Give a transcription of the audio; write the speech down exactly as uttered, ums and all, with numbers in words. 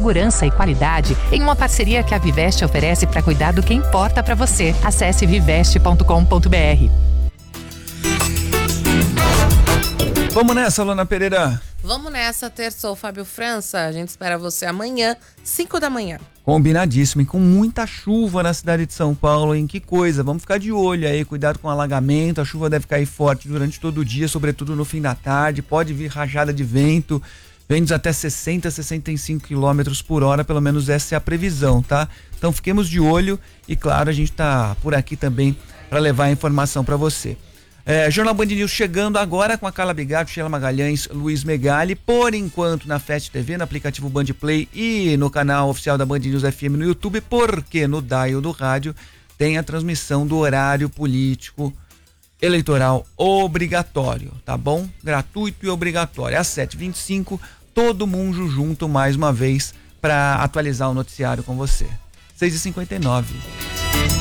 segurança e qualidade em uma parceria que a Viveste oferece para cuidar do que importa para você. Acesse viveste ponto com ponto br. Vamos nessa, Luana Pereira. Vamos nessa, terça, Fábio França. A gente espera você amanhã, cinco da manhã. Combinadíssimo, e com muita chuva na cidade de São Paulo, hein? Que coisa, vamos ficar de olho aí, cuidado com o alagamento, a chuva deve cair forte durante todo o dia, sobretudo no fim da tarde, pode vir rajada de vento, ventos até sessenta, sessenta e cinco quilômetros por hora, pelo menos essa é a previsão, tá? Então fiquemos de olho e claro, a gente tá por aqui também para levar a informação para você. É, Jornal Band News chegando agora com a Carla Bigato, Sheila Magalhães, Luiz Megali, por enquanto na Fast T V, no aplicativo Band Play e no canal oficial da Band News F M no YouTube, porque no dial do rádio tem a transmissão do horário político eleitoral obrigatório, tá bom? Gratuito e obrigatório. Às sete e vinte e cinco, todo mundo junto mais uma vez para atualizar o noticiário com você. seis e cinquenta e nove.